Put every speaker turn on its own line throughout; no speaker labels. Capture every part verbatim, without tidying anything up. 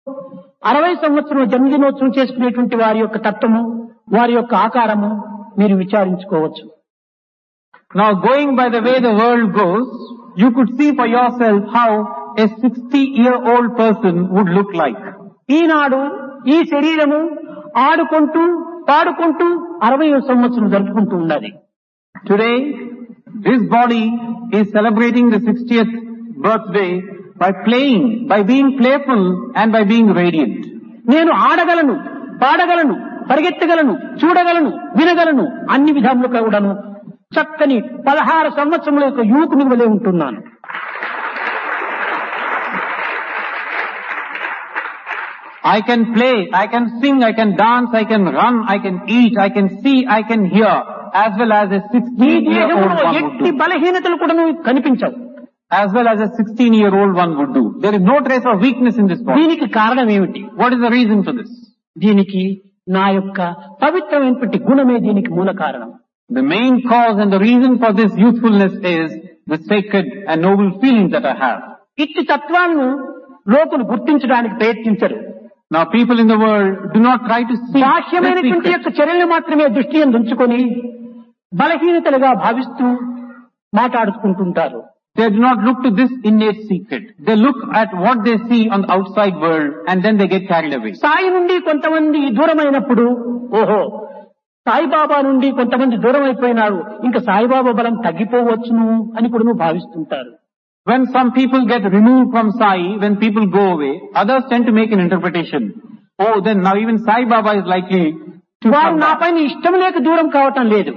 అరవై సంవత్సరం జన్మదినోత్సవం చేసుకునేటువంటి వారి యొక్క తత్వము, వారి యొక్క ఆకారము మీరు విచారించుకోవచ్చు.
Now going by the way the world goes, you could see for yourself how a sixty year old person would look like.
ఈనాడు ఈ శరీరము ఆడుకుంటూ పాడుకుంటూ అరవై సంవత్సరం జరుపుకుంటూ ఉన్నది.
Today, this body is celebrating the sixtieth birthday by playing, by being playful and by being radiant.
నేను ఆడగలను, పాడగలను, పరిగెత్తగలను, చూడగలను, వినగలను, అన్ని విధాలుగా కూడాను చక్కని పదహారు సంవత్సరముల యొక్క యువకుని వలె ఉంటున్నాను.
I can play, I can sing, I can dance, I can run, I can eat, I can see, I can hear, as well as a sixteen year old one would
ఎట్టి
do.
బలహీనతలు కూడా కనిపించవు.
As well as a sixteen year old one would do. There is no trace of weakness in this body.
దీనికి కారణం ఏమిటి?
What is the reason for this?
దీనికి నా యొక్క పవిత్రమైనటువంటి గుణమే దీనికి మూల కారణం.
The main cause and the reason for this youthfulness is the sacred and noble feelings that I have.
ఇట్టి తత్వాలను లోకులు గుర్తించడానికి ప్రయత్నించరు.
Now people in the world do not try to see this
బాహ్యమైనటువంటి
secret.
యొక్క చర్యలు మాత్రమే దృష్టి ఉంచుకొని బలహీనతలుగా భావిస్తూ మాట్లాడుకుంటుంటారు.
They do not look to this innate secret. They look at what they see on the outside world and then they get carried away.
Sai నుండి కొంతమంది దూరమైనప్పుడు ఓహో సాయిబాబా నుండి కొంతమంది దూరం అయిపోయినారు, ఇంకా సాయిబాబా బలం తగ్గిపోవచ్చును అని కూడా భావిస్తుంటారు.
When some people get removed from Sai, when people go away, others tend to make an interpretation. Oh, then now even Sai Baba is likely to
వారు
come
నా
back.
పైన ఇష్టం లేక దూరం కావటం లేదు,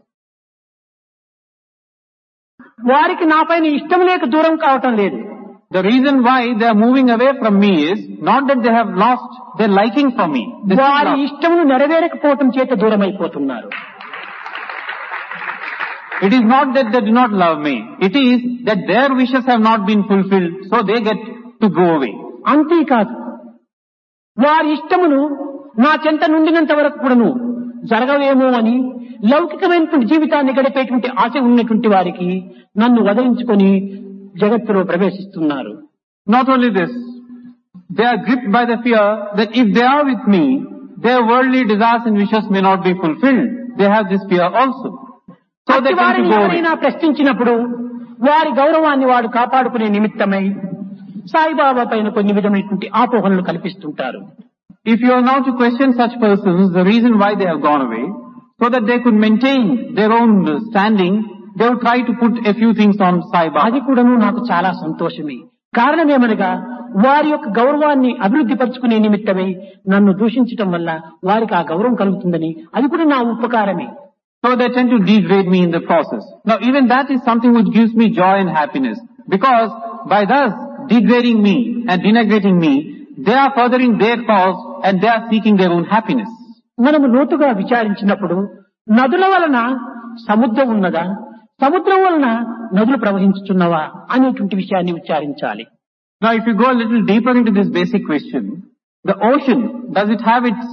వారికి నా పైన ఇష్టం లేక దూరం కావటం లేదు.
The reason why they are moving away from me is not that they have lost their liking for me. This is
వారి
love.
ఇష్టమును నెరవేరకపోవటం చేత దూరం అయిపోతున్నారు.
It is not that they do not love me. It is that their wishes have not been fulfilled, so they get to go away.
అంతేకాదు వారి ఇష్టమును నా చెంత నుండినంత వరకు కూడాను జరగవేమో అని లౌకికమైనటువంటి జీవితాన్ని గడిపేటువంటి ఆశ ఉన్నటువంటి వారికి నన్ను వదిలించుకొని జగత్తులో ప్రవేశిస్తున్నారు.
Not only this, they are gripped by the fear that if they are with me, their worldly desires and wishes may not be fulfilled. They have this fear also. So they tend to
వారిని
go away.
ఎవరైనా ప్రశ్నించినప్పుడు వారి గౌరవాన్ని వాడు కాపాడుకునే నిమిత్తమై సాయిబాబా పైన కొన్ని విధమైనటువంటి ఆపోహనలు కల్పిస్తుంటారు.
If you are now to question such persons, the reason why they have gone away, so that they could maintain their own standing, they would try to put a few things on Sai Baba.
అది కూడాను నాకు చాలా సంతోషమే. కారణమేమనగా వారి యొక్క గౌరవాన్ని అభివృద్ధి పరుచుకునే నిమిత్తమై నన్ను దూషించటం వల్ల వారికి ఆ గౌరవం కలుగుతుందని అది కూడా నా ఉపకారమే.
So they tend to degrade me in the process. Now even that is something which gives me joy and happiness, because by thus degrading me and denigrating me, they are furthering their cause and they are seeking their own happiness.
మనము లోతుగా విచారించినప్పుడు నదుల వలన సముద్రం ఉన్నదా, సముద్రం వలన నదులు ప్రవహించుచున్నవా అనేటువంటి విషయాన్ని విచారించాలి.
Now if you go a little deeper into this basic question, the ocean, does it have its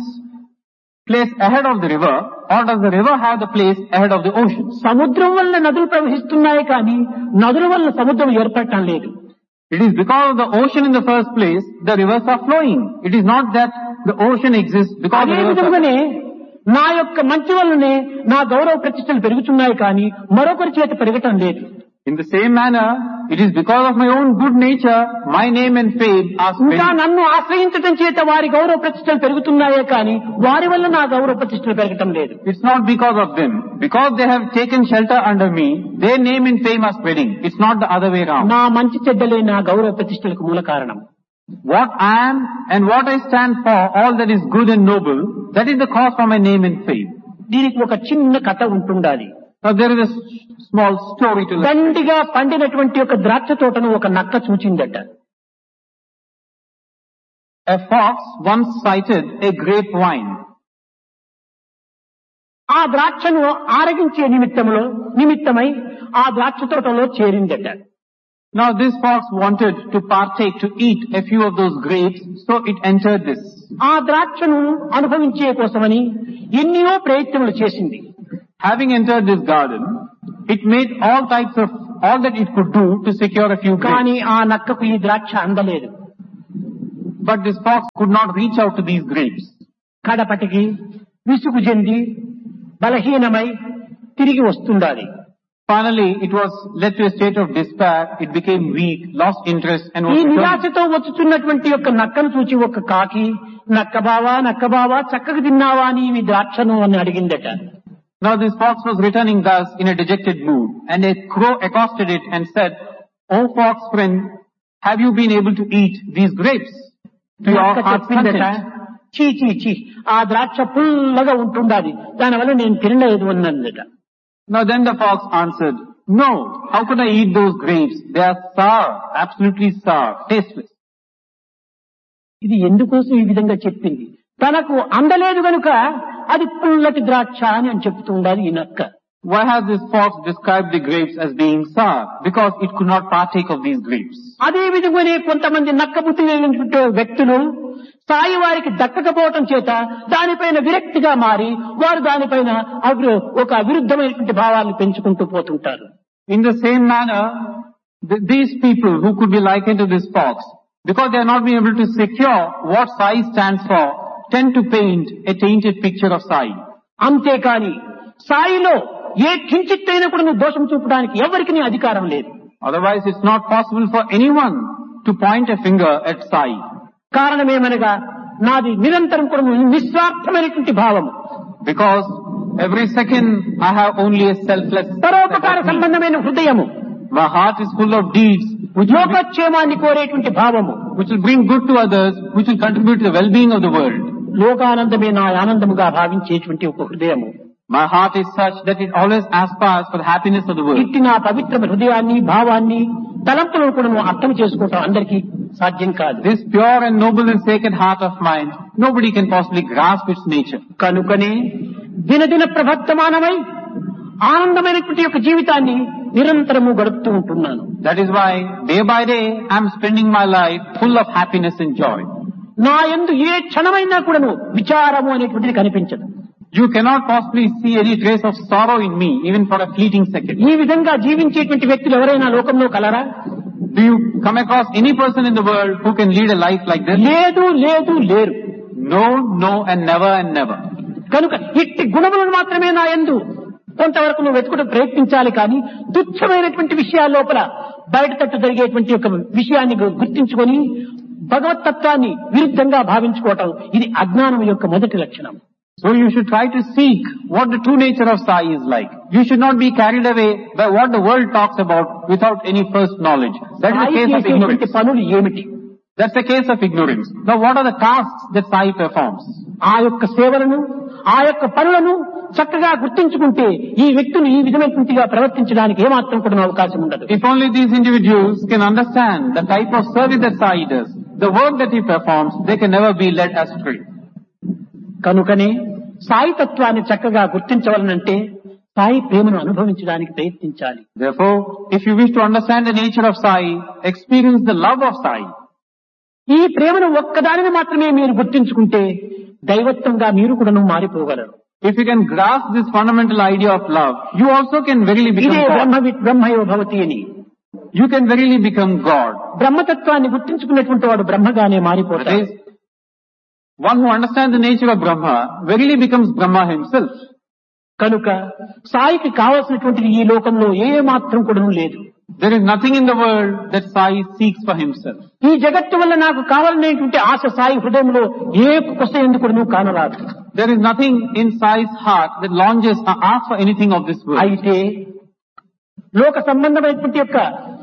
place ahead of the river, or does the river have the place ahead of the ocean?
సముద్రం వలన నదులు ప్రవహిస్తున్నాయి కానీ నదుల వలన సముద్రం ఏర్పడటం లేదు.
It is because of the ocean in the first place, the rivers are flowing. It is not that the ocean exists because the
అదే
rivers are
విధంగానే నా యొక్క మంచి వల్లనే నా గౌరవ ప్రతిష్టలు పెరుగుతున్నాయి కానీ మరొకరి చేత పెరగటం లేదు.
In the same manner, it is because of my own good nature, my name and fame are
ఇంకా
spreading.
నన్ను ఆశ్రయించడం చేత వారి గౌరవ ప్రతిష్టలు పెరుగుతున్నాయే కానీ వారి వల్ల నా గౌరవ ప్రతిష్టలు పెరగటం లేదు.
It's not because of them. Because they have taken shelter under me, their name and fame are spreading. It's not the other way around.
నా మంచి చెడ్డలే నా గౌరవ ప్రతిష్టలకు మూల కారణం.
What I am and what I stand for, all that is good and noble, that is the cause for my name and fame.
దీనికి ఒక చిన్న కథ ఉంటుండాలి.
Now there is a s- small story to listen.
దండిగా పండినటువంటి ఒక ద్రాక్ష తోటను ఒక నక్క చూచిందట.
A fox once sighted a grapevine.
ఆ ద్రాక్షను ఆరగించే నిమిత్తములో నిమిత్తమై ఆ ద్రాక్ష తోటలో చేరిందట.
Now this fox wanted to partake, to eat a few of those grapes, so it entered this.
ఆ ద్రాక్షను అనుభవించే కోసమని ఎన్నో ప్రయత్నములు చేసింది.
Having entered this garden, it made all types of, all that it could do to secure a few grapes.
కానీ ఆ నక్కకు ఈ ద్రాక్ష అందలేదు.
But this fox could not reach out to these grapes.
కడపటికి విసుగు చెంది బలహీనమై తిరిగి వస్తుండాలి.
Finally, it was led to a state of despair. It became weak, lost interest, and was
ఈ
returning.
నిరాశతో వచ్చుతున్నటువంటి యొక్క నక్కను చూచి ఒక కాకి నక్కబావా నక్కబావా చక్కగా తిన్నావా అని ఇవి ద్రాక్షను అని అడిగిందట.
Now this fox was returning thus in a dejected mood, and a crow accosted it and said, "O fox friend, have you been able to eat these grapes to your
నక్క
heart's
చెప్పిందట,
content?"
చీ చీ చీ ఆ ద్రాక్ష పుల్లగా ఉంటుండాలి, దానివల్ల నేను తినలేదు అన్నదట.
Now then the fox answered, "No, how could I eat those grapes? They are sour, absolutely sour, tasteless."
ఇది ఎందుకోసం ఈ విధంగా చెప్పింది? తనకు అందలేదు కనుక అది పుల్లటి ద్రాక్ష అని అని చెప్తూ ఉండాలి ఈ నక్క.
Why has this fox described the grapes as being sour? Because it could not partake of these grapes.
అదే విధంగానే కొంతమంది నక్క బుద్ధి లేనటువంటి వ్యక్తులు స్థాయి వారికి దక్కకపోవటం చేత దానిపైన విరక్తిగా మారి వారు దానిపైన అవి ఒక విరుద్ధమైనటువంటి భావాలను పెంచుకుంటూ పోతుంటారు.
In the same manner, th- these people who could be likened to this fox, because they are not being able to secure what sai stands for, tend to paint a tainted picture of sai.
అంతేకాని సాయిలో ఏ కించిత్తైనా కూడా నువ్వు దోషం చూపడానికి ఎవరికి నీ అధికారం లేదు.
Otherwise, it's not possible for anyone to point a finger at sai.
కారణమేమనగా నాది నిరంతరం కూడా నిస్వార్థమైనటువంటి భావం.
Because every second I have only a selfless.
పరోపకార సంబంధమైన హృదయము.
My heart is full of deeds which will, be,
లోకక్షేమాన్ని కోరేటువంటి భావము.
which will bring good to others, which will contribute to the well-being of the world.
లోకానందమే నా ఆనందముగా భావించేటువంటి ఒక హృదయము.
My heart is such that it always aspires for the happiness of the world.
ఇట్టి నా పవిత్ర హృదయాన్ని భావాన్ని తలంపులను కూడా నువ్వు అర్థం చేసుకోవటం అందరికీ సాధ్యం కాదు.
This pure and noble and sacred heart of mine, nobody can possibly grasp its nature.
కనుకనే దినదిన ప్రవర్తమానమై ఆనందమైనటువంటి యొక్క జీవితాన్ని నిరంతరము గడుపుతూ ఉంటున్నాను.
That is why day by day I am spending my life full of happiness and joy.
నా యందు ఏ క్షణమైనా కూడాను విచారము అనేటువంటిది కనిపించదు.
You cannot possibly see any trace of sorrow in me, even for a fleeting second.
ఈ విధంగా జీవించేటువంటి వ్యక్తులు ఎవరైనా లోకంలో కలరా?
Do you come across any person in the world who can lead a life like this?
లేదు లేదు లేరు.
No, no, and never and never.
కనుక ఇట్టి గుణములను మాత్రమే నా యందు కొంతవరకు నువ్వు వెతుకుట ప్రయత్నించాలి కానీ తుచ్చమైనటువంటి విషయాల లోపల బయట తట్టు జరిగేటువంటి ఒక విషయాన్ని గుర్తించుకొని భగవతత్వాన్ని విరుద్ధంగా భావించుకోవటం ఇది అజ్ఞానం యొక్క మొదటి లక్షణం.
So you should try to seek what the true nature of sai is like. You should not be carried away by what the world talks about without any first knowledge. That is the case of ignorance.
పనులు ఏమిటి?
That's the case of ignorance. Now what are the tasks that sai performs?
ఆ యొక్క సేవలను ఆ యొక్క పనులను చక్కగా గుర్తించుకుంటే ఈ వ్యక్తులు ఈ విధమైనగా ప్రవర్తించడానికి ఏమాత్రం కూడా అవకాశం ఉండదు.
If only these individuals can understand the type of service that sai does, the work that he performs, they can never be led astray.
కనుకనే సాయి తత్వాన్ని చక్కగా గుర్తించవలనంటే సాయి ప్రేమను అనుభవించడానికి ప్రయత్నించాలి.
Therefore, if you wish to understand the nature of sai, experience the love of sai.
ఈ ప్రేమను ఒక్కదానిని మాత్రమే మీరు గుర్తించుకుంటే దైవత్వంగా మీరు కూడా మారిపోగలరు.
If you can grasp this fundamental idea of love, you also can verily become
ఇదే
God.
బ్రహ్మ బ్రహ్మయో భవతి అని.
You can verily become God.
బ్రహ్మతత్వాన్ని గుర్తించుకున్నటువంటి వాడు బ్రహ్మగానే
That
మారిపోతాడు.
is, one who understands the nature of Brahma verily becomes Brahma himself.
కనుక సాయికి కావలసినటువంటిది ఈ లోకంలో ఏ మాత్రం కూడా లేదు.
There is nothing in the world that sai seeks for himself.
ఈ జగత్తు వల్ల నాకు కావాలనేటువంటి ఆశ సాయి హృదయంలో ఏ కొస ఎందుకు కూడా కానరాదు.
There is nothing in sai's heart that longes or asks for anything of this world.
అయితే లోక సంబంధమైనటువంటి యొక్క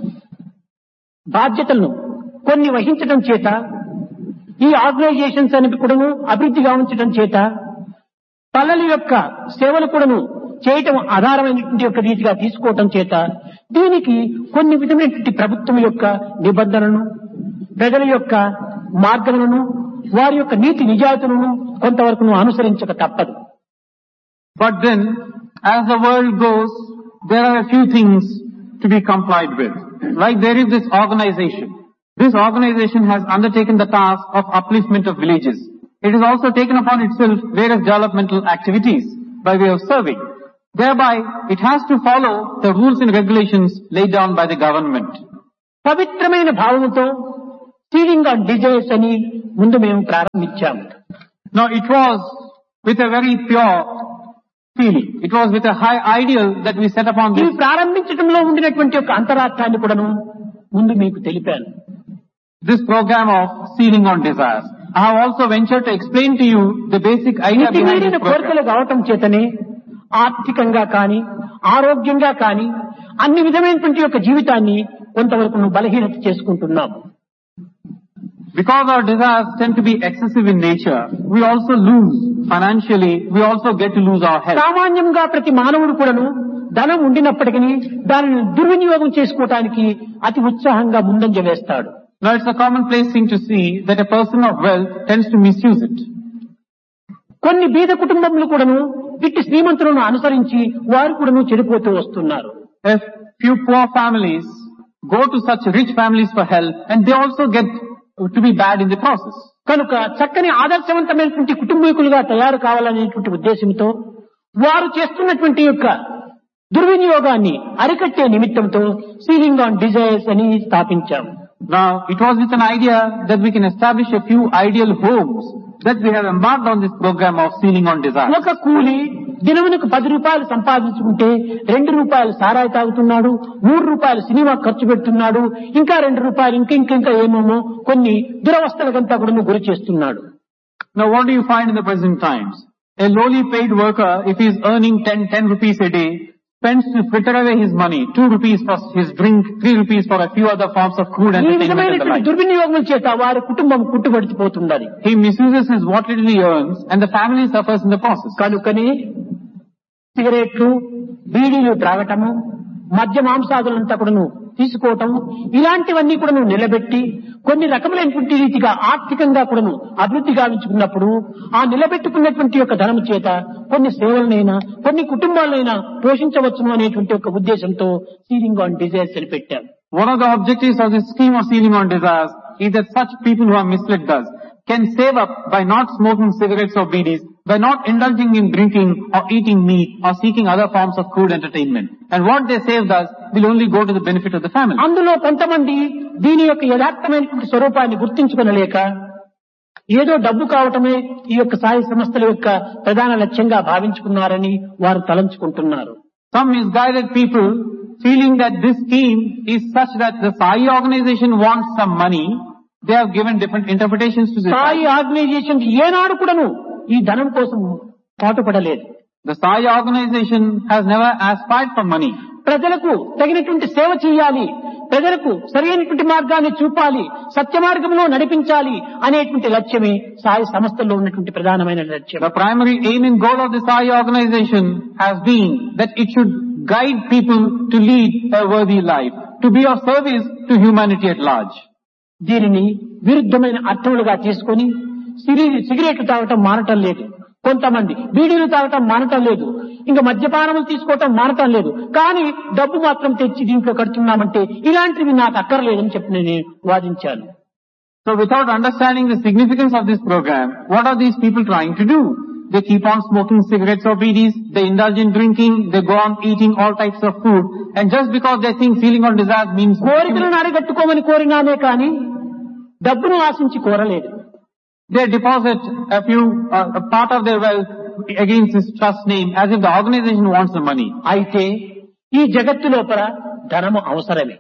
బాధ్యతలను కొన్ని వహించడం చేత ఈ ఆర్గనైజేషన్స్ అని కూడాను అభివృద్ధి గావించడం చేత పల్లెల యొక్క సేవలు కూడాను చేయటం ఆధారమైనటువంటి యొక్క రీతిగా తీసుకోవటం చేత దీనికి కొన్ని విధమైనటువంటి ప్రభుత్వం యొక్క నిబంధనలను ప్రజల యొక్క మార్గములను వారి యొక్క నీతి నిజాయితీలను కొంతవరకు అనుసరించక తప్పదు.
But then, as the world goes, there are a few things to be complied with. Like there is this organization. This organization has undertaken the task of upliftment of villages. It has also taken upon itself various developmental activities by way of serving. Thereby, it has to follow the rules and regulations laid down by the government.
పవిత్రమైన భావముతో ceiling on desires అని ముందు మేము ప్రారంభించాము.
Now it was with a very pure feeling. It was with a high ideal that we set upon
ఈ
this.
ప్రారంభించడంలో ఉండినటువంటి ఒక అంతరార్థాన్ని కూడాను ముందు మీకు తెలిపాను.
This program of sealing on desires. I have also ventured to explain to you the basic idea behind
మితిమీరిన
this program.
కోరికలు కావటం చేతనే ఆర్థికంగా కాని ఆరోగ్యంగా కాని అన్ని విధమైనటువంటి యొక్క జీవితాన్ని కొంతవరకు నువ్వు బలహీనత చేసుకుంటున్నావు.
Because our desires tend to be excessive in nature, we also lose financially, we also get to lose our health.
సామాన్యంగా ప్రతి మానవుడు కూడాను ధనం ఉండినప్పటికీ దానిని దుర్వినియోగం చేసుకోవటానికి అతి ఉత్సాహంగా ముందంజ వేస్తాడు.
Now it's a commonplace thing to see that a person of wealth tends to misuse it.
కొన్ని బీద కుటుంబములు కూడాను ఇట్టి శ్రీమంతులను అనుసరించి వారు కూడాను చెడిపోతూ వస్తున్నారు.
If few poor families go to such rich families for help, and they also get to be bad in the process.
కనుక చక్కని ఆదర్శవంతమైనటువంటి కుటుంబీకులుగా తయారు కావాలనేటువంటి ఉద్దేశంతో వారు చేస్తున్నటువంటి యొక్క దుర్వినియోగాన్ని అరికట్టే నిమిత్తంతో సీలింగ్ ఆన్ డిజైర్స్ అని స్థాపించాము.
Now, it was with an idea that we can establish a few ideal homes that we have embarked on this program of sealing on desire.
ఒక కూలి దినమునకు పది రూపాయలు సంపాదించుకుంటే రెండు రూపాయలు సారాయి తాగుతున్నాడు, మూడు రూపాయలు సినిమా ఖర్చు పెడుతున్నాడు, ఇంకా రెండు రూపాయలు ఇంక ఇంకింకా ఏమేమో కొన్ని దురవస్థలకంతా కూడా గురి చేస్తున్నాడు.
Now, what do you find in the present times? A lowly paid worker, if he is earning ten, ten rupees a day, spends to fritter away his money, two rupees for his drink, three rupees for a few other forms of crude
ఈ
entertainment and the
విధమైనటువంటి
like.
దుర్వినియోగం చేత వారి కుటుంబం కుట్టుబడిపోతున్నది.
He misuses his what little he earns and the family suffers in the process.
కనుకని సిగరెట్లు, బీడీలు త్రాగటము, మద్య మాంసాదులంతా కూడాను తీసుకోవటం, ఇలాంటివన్నీ కూడాను నిలబెట్టి కొన్ని రకములైనటువంటి రీతిగా ఆర్థికంగా కూడాను అభివృద్ధి గావించుకున్నప్పుడు ఆ నిలబెట్టుకున్నటువంటి యొక్క ధనము చేత కొన్ని సేవలనైనా కొన్ని కుటుంబాలైనా పోషించవచ్చును అనేటువంటి ఒక ఉద్దేశంతో సీలింగ్ ఆన్ డిజైర్స్ అని పెట్టాం.
One of the objectives of this scheme of sealing on desires is that such people who are misled thus can save up by not smoking cigarettes or B Ds, by not indulging in drinking or eating meat or seeking other forms of crude entertainment. And what they save thus will only go to the benefit of the family.
అందులో కొంతమంది దీని యొక్క యథార్థమైనటువంటి స్వరూపాన్ని గుర్తించుకొనలేక ఏదో డబ్బు కావటమే ఈ యొక్క సాయి సంస్థల యొక్క ప్రధాన లక్ష్యంగా భావించుకున్నారని వారు తలంచుకుంటున్నారు.
Some misguided people feeling that this scheme is such that the Sai organization wants some money, they have given different interpretations to this.
Sai organisation ఏనాడు కూడాను ఈ ధనం కోసం పాటుపడలేదు.
The Sai organization has never aspired for money.
ప్రజలకు తగినటువంటి సేవ చేయాలి, ప్రజలకు సరైనటువంటి మార్గాన్ని చూపాలి, సత్య మార్గంలో నడిపించాలి అనేటువంటి లక్ష్యమే సాయి సంస్థల్లో ఉన్నటువంటి ప్రధానమైన లక్ష్యం.
The primary aim and goal of the Sai organization has been that it should guide people to lead a worthy life, to be of service to humanity at large.
దీనిని విరుద్ధమైన అర్థములుగా తీసుకొని సిగరెట్లు తాగటం మానటం లేదు, కొంతమంది బీడీలు తాగటం మానటం లేదు, ఇంకా మద్యపానములు తీసుకోవటం మానటం లేదు, కానీ డబ్బు మాత్రం తెచ్చి దీంట్లో కడుతున్నామంటే ఇలాంటివి నాకు అక్కర్లేదని చెప్పి నేను వాదించాను.
So without understanding the significance of this program, what are these people trying to do? They keep on smoking cigarettes or B Ds, they indulge in drinking, they go on eating all types of food, and just because they think sealing on desires means
కోరికలను అడగట్టుకోమని కోరినామే కానీ డబ్బును ఆశించి కోరలేదు.
they deposit a few, uh, a part of their wealth against this trust name as if the organization wants the money.
అయితే ఈ జగత్తు లోపల ధనము అవసరమే.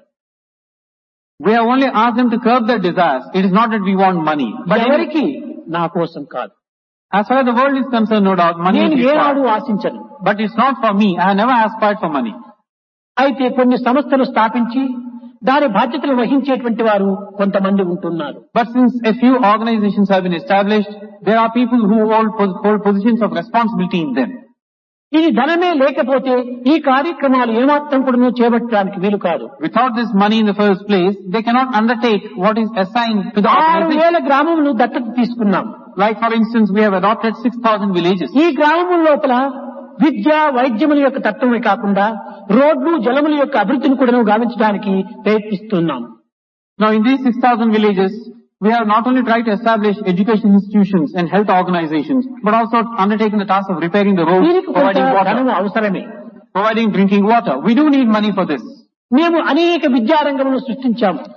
We have only asked them to curb their desires. It is not that we want money. But
ఎవరికి? నా కోసం కాదు.
as far as the world is concerned, no doubt, money
నేను
is
ఏనాడు
required.
ఆశించను.
But it's not for me. I have never aspired for money.
అయితే కొన్ని సంస్థలు స్థాపించి దాని బాధ్యతలు వహించేటువంటి వారు కొంతమంది ఉంటున్నారు.
But since a few organizations have been established, there are people who hold, hold positions of responsibility in them.
ఇది ధనమే లేకపోతే ఈ కార్యక్రమాలు ఏమాత్రం కూడా చేపట్టడానికి వీలు కాదు.
Without this money in the first place, they cannot undertake what is assigned to the
ఆరు
organization.
వేల గ్రామములు దత్తత తీసుకున్నాం.
Like for instance, we have adopted six thousand villages.
ఈ గ్రామం లోపల విద్య వైద్యముల యొక్క తత్వమే కాకుండా రోడ్లు జలముల యొక్క అభివృద్ధిని కూడా గావించడానికి ప్రయత్నిస్తున్నాం.
Now in these six thousand villages, we have not only tried to establish education institutions and health organizations, but also undertaken the task of repairing the roads,
దీనికి
providing
కొంత
water,
ధనము అవసరమే.
providing drinking water. We do need money for this.
మేము అనేక విద్యారంగములను సృష్టించాము.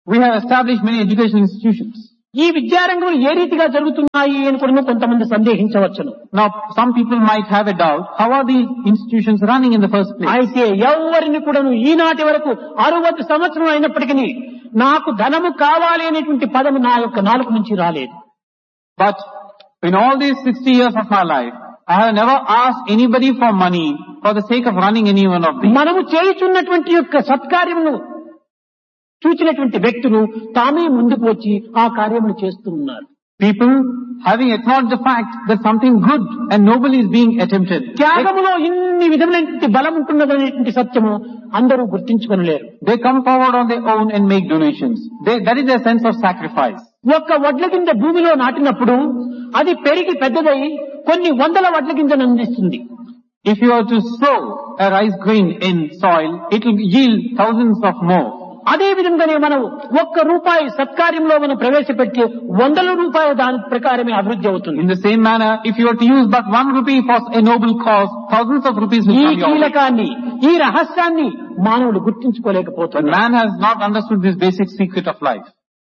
We have established many educational institutions.
ఈ విద్యారంగంలో ఏ రీతిగా జరుగుతున్నాయి అని కూడా కొంతమంది సందేహించవచ్చును.
Now, some people might have a doubt, how are these institutions running in the first place?
అయితే ఎవరిని కూడాను ఈనాటి వరకు అరవై సంవత్సరం అయినప్పటికీ నాకు ధనము కావాలి అనేటువంటి పదము నా యొక్క నాలుక నుంచి రాలేదు.
But in all these sixty years of my life, I have never asked anybody for money for the sake of running any one of these.
మనము చేయుచున్నటువంటి యొక్క సత్కార్యమును చూచినటువంటి వ్యక్తులు తామే ముందుకు వచ్చి ఆ కార్యమును చేస్తూ ఉన్నారు.
People having acknowledged the fact that something good and noble is being attempted.
త్యాగములో ఇన్ని విధమైనటువంటి బలం ఉంటున్నదనేటువంటి సత్యము అందరూ గుర్తించుకొనలేరు.
They come forward on their own and make donations. They, that is their sense of sacrifice.
ఒక్క వడ్ల గింజ భూమిలో నాటినప్పుడు అది పెరిగి పెద్దదై కొన్ని వందల వడ్ల గింజను అందిస్తుంది.
If you are to sow a rice grain in soil, it will yield thousands of more.
అదే విధంగానే మనం ఒక్క రూపాయి సత్కార్యంలో మనం ప్రవేశపెట్టి వందల రూపాయలు దాని ప్రకారమే అభివృద్ధి అవుతుంది.
In the same manner, if you are to use but one rupee for a noble cause, thousands of rupees will
ఈ
come your way.
కీలకాన్ని ఈ రహస్యాన్ని మానవుడు గుర్తించుకోలేకపోతున్నాడు.
Man has not understood this basic secret of life.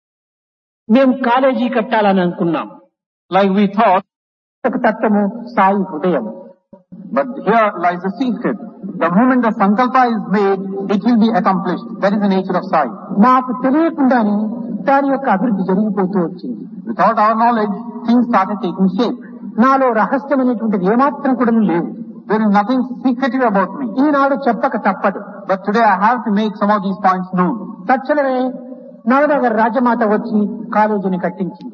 మేము college కట్టాలని అనుకున్నాం.
Like we thought,
ఒక తత్వము సాయి హృదయం.
but here lies the secret. The moment the sankalpa is made, it will be accomplished. That is the nature of Sai.
మాకు తెలియకుండానే దాని యొక్క అభివృద్ధి జరిగిపోతూ వచ్చింది.
Without our knowledge, things started taking shape.
నాలో రహస్యం అనేటువంటిది ఏమాత్రం కూడా లేదు.
There is nothing secretive about me.
ఈనాడు చెప్పక తప్పదు.
But today I have to make some of these points known.
తక్షణమే నవనగర్ రాజమాత వచ్చి కాలేజీని కట్టించింది.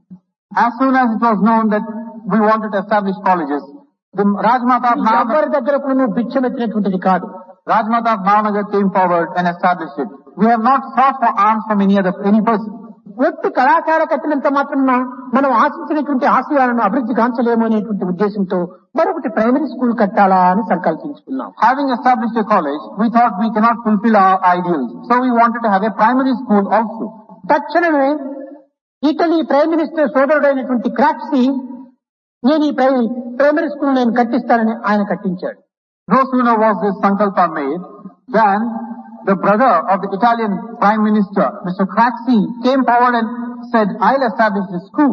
As soon as it was known that we wanted to establish colleges, the Rajmata of Navanagar,
ఎవరి దగ్గర కూడా భిక్షమెత్తినటువంటిది కాదు.
Rajmata of Navanagar came forward and established it. We have not sought for alms from any other, any person.
ఒట్టి కళాశాల కట్టినంత మాత్రం మనం ఆశించినటువంటి ఆశయాలను అభివృద్ధి కాంచలేము అనేటువంటి ఉద్దేశంతో మరొకటి ప్రైమరీ స్కూల్ కట్టాలా అని సంకల్పించుకున్నాం.
Having established a college, we thought we cannot fulfill our ideals. So we wanted to have a primary school also.
తక్షణమే ఇటలీ ప్రైమ్ మినిస్టర్ సోదరుడైనటువంటి క్రాక్సీ నేను ఈ ప్రైమరీ స్కూల్ నేను కట్టిస్తానని ఆయన కట్టించాడు.
No sooner was this sankalpa made than the brother of the Italian Prime Minister, Mister Craxi, came forward and said, I'll establish this school.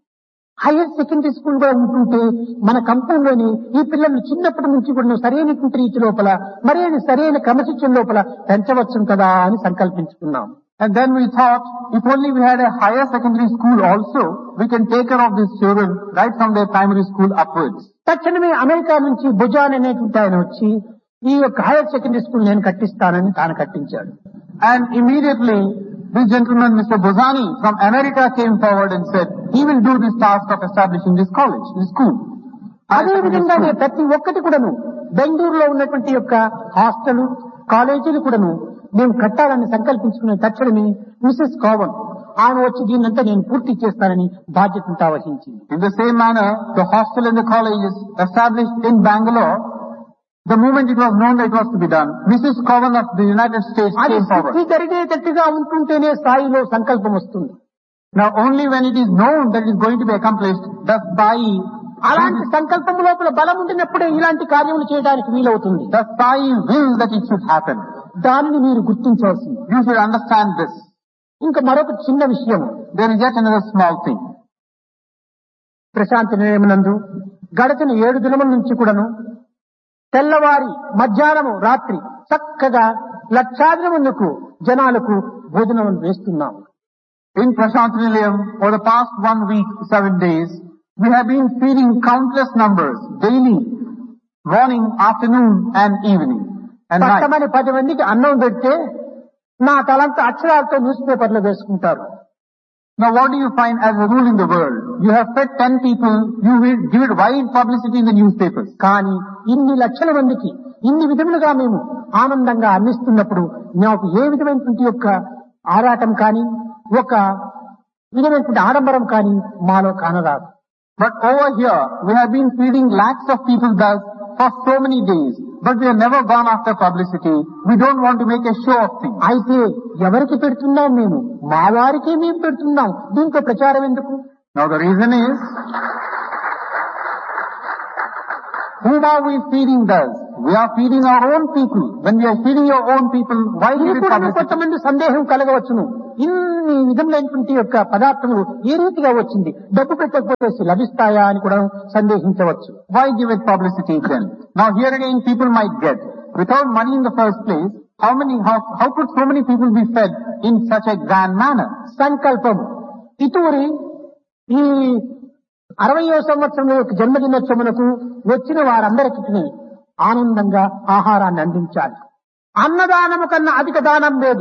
Higher secondary school గా ఉంటుంటే మన కంపెనీలోని ఈ పిల్లల్ని చిన్నప్పటి నుంచి కూడా సరైనటువంటి రీతి లోపల మరైన సరైన క్రమశిక్షణ లోపల పెంచవచ్చు కదా అని సంకల్పించుకున్నాం.
And then we thought, if only we had a higher secondary school also, we can take care of these children right from their primary school upwards.
తక్షణమే అమెరికా నుంచి భుజాన్ అనేటువంటి ఆయన వచ్చి ఈ యొక్క హైయర్ సెకండరీ స్కూల్ నేను కట్టిస్తానని తాను కట్టించాడు.
And immediately, this gentleman, Mister Bozani from America, came forward and said, he will do this task of establishing this college, this school.
అదే విధంగానే ప్రతి ఒక్కటి కూడాను బెంగళూరులో ఉన్నటువంటి యొక్క హాస్టల్ కాలేజీలు కూడాను మేము కట్టాలని సంకల్పించుకునే తక్షణమే మిసెస్ కావన్ ఆమె వచ్చి దీన్నంతా నేను పూర్తి చేస్తానని బాధ్యతంతా వహించింది.
In the same manner, the hostel and the college is established in Bangalore. The moment it was known that it was to be done, Missus Cowan of the United States
అది
came forward.
సిద్ధి జరిగేటట్టుగా ఉంటుంటేనే స్థాయిలో సంకల్పం వస్తుంది.
Now only when it is known that it is going to be accomplished, does Sai,
అలాంటి సంకల్పం లోపల బలం ఉండినప్పుడే ఇలాంటి కార్యములు చేయడానికి వీలవుతుంది.
does Sai will that it should happen.
దానిని మీరు గుర్తించవలసింది.
You should understand this.
ఇంకా మరొక చిన్న విషయం,
There is yet another small thing.
Prashanti నిలయమునందు గడచిన ఏడు దినముల నుంచి కూడాను తెల్లవారి మధ్యాహ్నము రాత్రి చక్కగా లక్షాది మందికి జనాలకు భోజనం వేస్తున్నాం.
In Prashant Nilayam, for the past one week, seven days, we have been feeding countless numbers daily, morning, afternoon, and evening, and night.
కష్టమని పది మందికి అన్నం పెడితే నా తలంతా అక్షరాలతో న్యూస్ పేపర్లో వేసుకుంటారు.
Now what do you find as a rule in the world? You have fed ten people, you will give it wide publicity in the newspapers.
కానీ ఇన్ని లక్షల మందికి ఇన్ని విధములుగా మేము ఆనందంగా అందిస్తున్నప్పుడు నాకు ఏ విధమైనటువంటి యొక్క ఆరాటం కానీ ఒక విధమైనటువంటి ఆడంబరం కానీ మాలో కానరాదు.
But over here, we have been feeding lakhs of people thus for so many days, but we have never gone after publicity. We don't want to make a show of things.
అయితే ఎవరికి పెడుతున్నాం మేము? మా వారికే మేము పెడుతున్నాం. దీంట్లో ప్రచారం ఎందుకు?
Now the reason is, whom are we feeding thus? We are feeding our own people. When we are feeding your own people, why
ఇది
give it
కూడా
publicity?
కొంతమంది సందేహం కలగవచ్చును. ఇన్ని విధములైనటువంటి యొక్క పదార్థములు ఏ రీతిగా వచ్చింది, డబ్బు పెట్టకపోతే లభిస్తాయా అని కూడా సందేహించవచ్చు.
Why give it publicity then? Now here again people might get, without money in the first place, how many, how, how could so many people be fed in such a grand manner?
సంకల్పం ఇతూరి ఈ అరవయో సంవత్సరం యొక్క జన్మదినోత్సవములకు వచ్చిన వారందరికీ ఆనందంగా ఆహారాన్ని అందించాలి. అన్నదానము కన్నా అధిక దానం లేదు.